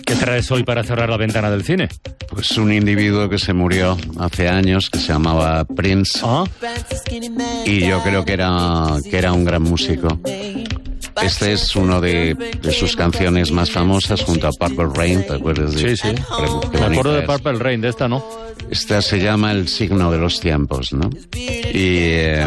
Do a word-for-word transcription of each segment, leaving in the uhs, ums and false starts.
¿Qué traes hoy para cerrar la ventana del cine? Pues un individuo que se murió hace años, que se llamaba Prince. ¿Ah? Y yo creo que era, que era un gran músico. Este es uno de, de sus canciones más famosas, junto a Purple Rain, ¿te acuerdas? De, Sí, sí. Qué Me acuerdo de es. Purple Rain, de esta no. Esta se llama El signo de los tiempos, ¿no? Y eh,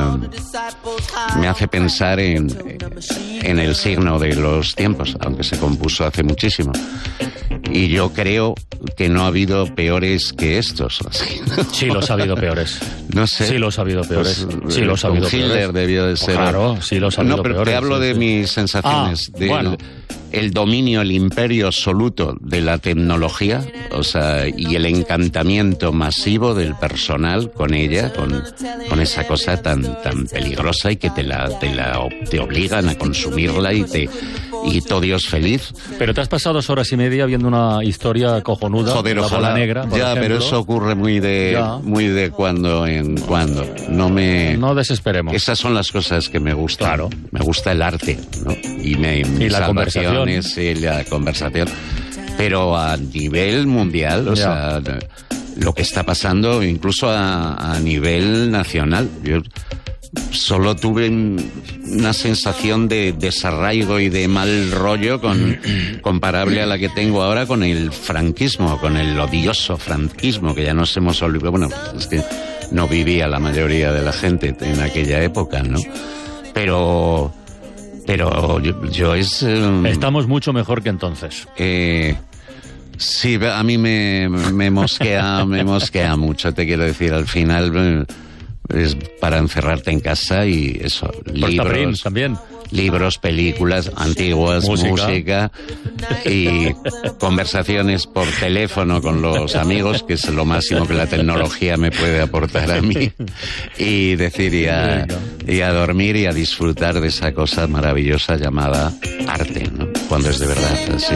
me hace pensar en, en el signo de los tiempos, aunque se compuso hace muchísimo. Y yo creo que no ha habido peores que estos. Así, ¿no? Sí, los ha habido peores. No sé. Sí, los ha habido peores. Pues, sí, los ha habido con Hitler peores. debió de ser. Claro, sí, los ha habido No, pero peores. te hablo sí, de sí. mis sensaciones. Ah, del, bueno. El dominio, el imperio absoluto de la tecnología, o sea, y el encantamiento masivo del personal con ella, con, con esa cosa tan, tan peligrosa y que te la, te la te obligan a consumirla y te y todo Dios feliz. Pero te has pasado dos horas y media viendo una historia cojonuda. Joder, la ojalá. bola negra, por ya, ejemplo. pero eso ocurre muy de Ya. muy de cuando en cuando. No me No desesperemos. Esas son las cosas que me gustan. Claro. Me gusta el arte, ¿no? Y, me, Y la conversación. y la conversación. Pero a nivel mundial, o Ya. sea, lo que está pasando incluso a, a nivel nacional. Yo solo tuve una sensación de desarraigo y de mal rollo con, comparable a la que tengo ahora con el franquismo, con el odioso franquismo, que ya nos hemos olvidado. Bueno, es que no vivía la mayoría de la gente en aquella época, ¿no? Pero, pero yo, yo es... eh, Estamos mucho mejor que entonces. eh, sí, a mí me, me mosquea, me mosquea mucho, te quiero decir, al final eh, es para encerrarte en casa y eso, Por libros, Prince también. libros, películas antiguas, Música. música. y conversaciones por teléfono con los amigos, que es lo máximo que la tecnología me puede aportar a mí, y decir, y a, y a dormir y a disfrutar de esa cosa maravillosa llamada arte, ¿no? Cuando es de verdad así.